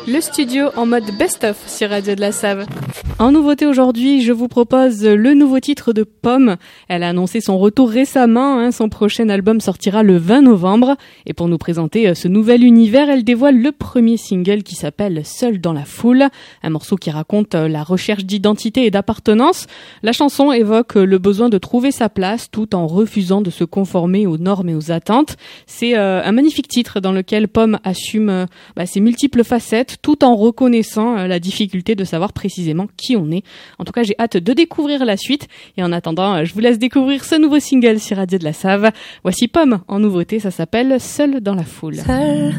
Le studio en mode best-of sur Radio de la Save. En nouveauté aujourd'hui, je vous propose le nouveau titre de Pomme. Elle a annoncé son retour récemment, son prochain album sortira le 20 novembre. Et pour nous présenter ce nouvel univers, elle dévoile le premier single qui s'appelle Seul dans la foule. Un morceau qui raconte la recherche d'identité et d'appartenance. La chanson évoque le besoin de trouver sa place tout en refusant de se conformer aux normes et aux attentes. C'est un magnifique titre dans lequel Pomme assume ses multiples facettes tout en reconnaissant la difficulté de savoir précisément qui on est. En tout cas, j'ai hâte de découvrir la suite. Et en attendant, je vous laisse découvrir ce nouveau single sur Radio de la Save. Voici Pomme en nouveauté, ça s'appelle Seul dans la foule. Seul